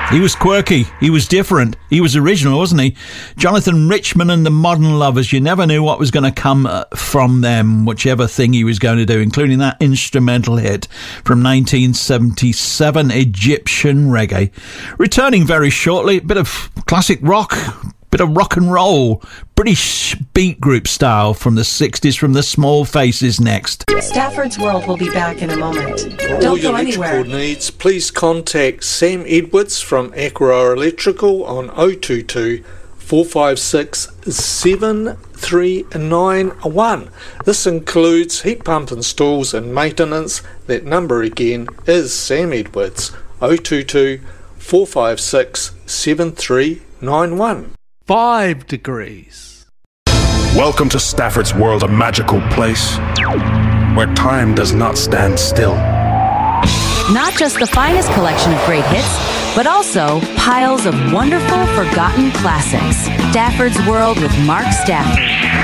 He was quirky, he was different, he was original, wasn't he? Jonathan Richman and the Modern Lovers. You never knew what was going to come from them, whichever thing he was going to do, including that instrumental hit from 1977, Egyptian Reggae. Returning very shortly, a bit of classic rock, bit of rock and roll, British beat group style from the 60s from the Small Faces next. Stafford's World will be back in a moment. For Don't all your go electrical anywhere. needs, please contact Sam Edwards from Aqua Electrical on 022 456 7391. This includes heat pump installs and maintenance. That number again is Sam Edwards, 022 456 7391. 5 degrees. Welcome to Stafford's World, a magical place where time does not stand still. Not just the finest collection of great hits, but also piles of wonderful, forgotten classics. Stafford's World with Mark Stafford.